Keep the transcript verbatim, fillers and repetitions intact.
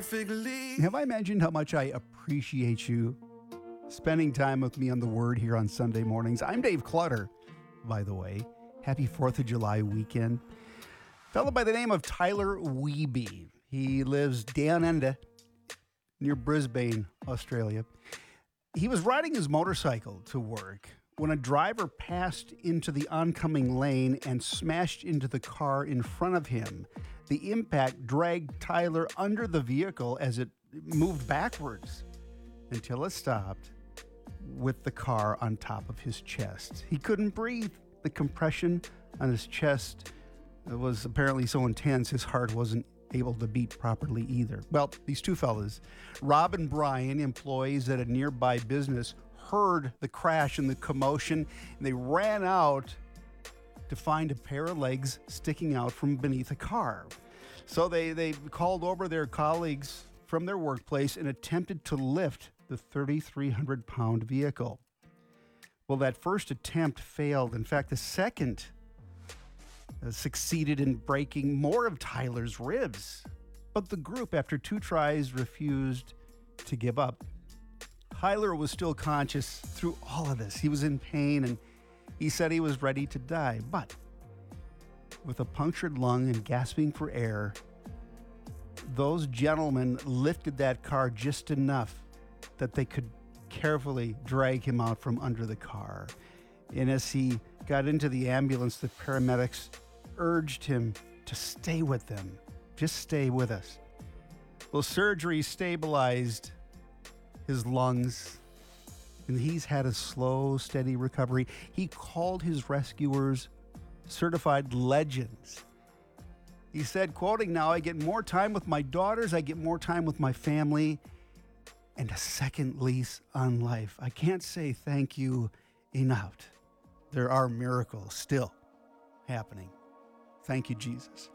perfectly. Have I mentioned how much I appreciate you spending time with me on the Word here on Sunday mornings? I'm Dave Clutter, by the way. Happy fourth of July weekend. Fellow by the name of Tyler Wiebe. He lives down under near Brisbane, Australia. He was riding his motorcycle to work when a driver passed into the oncoming lane and smashed into the car in front of him. The impact dragged Tyler under the vehicle as it moved backwards until it stopped with the car on top of his chest. He couldn't breathe. The compression on his chest was apparently so intense his heart wasn't able to beat properly either. Well, these two fellas, Rob and Brian, employees at a nearby business, heard the crash and the commotion, and they ran out to find a pair of legs sticking out from beneath a car. So they, they called over their colleagues from their workplace and attempted to lift the thirty-three hundred pound vehicle. Well, that first attempt failed. In fact, the second uh, succeeded in breaking more of Tyler's ribs. But the group, after two tries, refused to give up. Tyler was still conscious through all of this. He was in pain, and he said he was ready to die. But with a punctured lung and gasping for air, those gentlemen lifted that car just enough that they could carefully drag him out from under the car. And as he got into the ambulance, the paramedics urged him to stay with them. Just stay with us. Well, surgery stabilized his lungs, and he's had a slow, steady recovery. He called his rescuers certified legends. He said, quoting, "Now I get more time with my daughters, I get more time with my family, and a second lease on life. I can't say thank you enough. There are miracles still happening. Thank you, Jesus."